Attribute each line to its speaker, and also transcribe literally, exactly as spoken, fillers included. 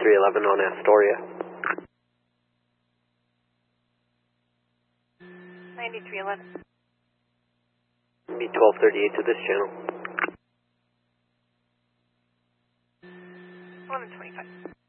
Speaker 1: three eleven on Astoria.
Speaker 2: ninety-three eleven.
Speaker 1: Be twelve thirty-eight to this channel.
Speaker 2: eleven twenty-five.